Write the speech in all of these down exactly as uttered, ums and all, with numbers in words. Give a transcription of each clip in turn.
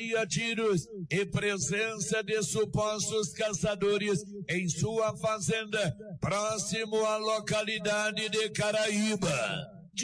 ouvia tiros e presença de supostos caçadores em sua fazenda, próximo à localidade de Caraíba.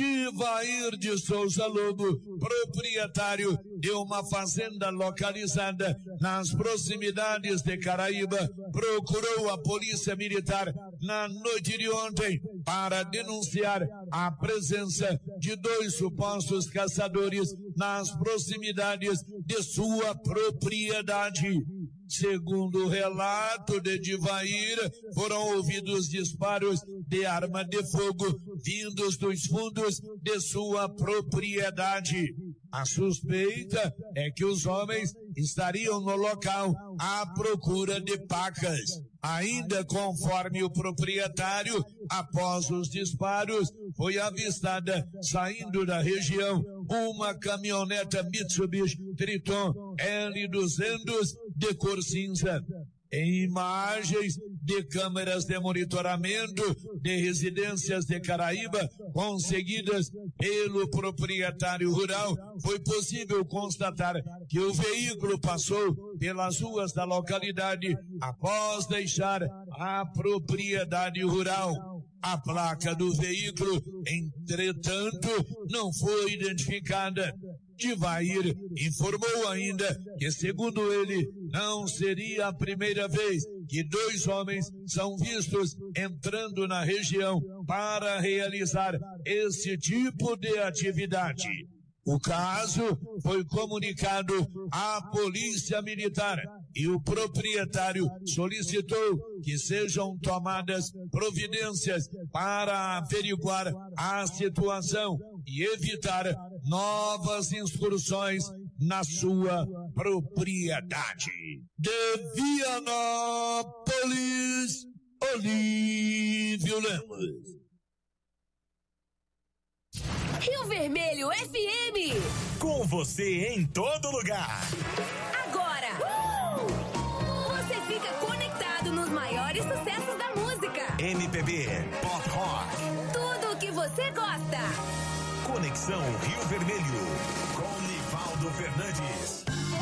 Divair de Souza Lobo, proprietário de uma fazenda localizada nas proximidades de Caraíba, procurou a polícia militar na noite de ontem para denunciar a presença de dois supostos caçadores nas proximidades de sua propriedade. Segundo o relato de Divair, foram ouvidos disparos de arma de fogo vindos dos fundos de sua propriedade. A suspeita é que os homens estariam no local à procura de pacas. Ainda conforme o proprietário, após os disparos, foi avistada, saindo da região, uma caminhoneta Mitsubishi Triton L duzentos de cor cinza. Em imagens de câmeras de monitoramento de residências de Caraíba, conseguidas pelo proprietário rural, foi possível constatar que o veículo passou pelas ruas da localidade após deixar a propriedade rural. A placa do veículo, entretanto, não foi identificada. Divair informou ainda que, segundo ele, não seria a primeira vez que dois homens são vistos entrando na região para realizar esse tipo de atividade. O caso foi comunicado à Polícia Militar e o proprietário solicitou que sejam tomadas providências para averiguar a situação e evitar novas incursões na sua propriedade. De Vianópolis, Olívio Lemos. Rio Vermelho F M. Com você em todo lugar. Agora, uh! você fica conectado nos maiores sucessos da música. M P B, pop rock. Tudo o que você gosta. Conexão Rio Vermelho. Com Nivaldo Fernandes.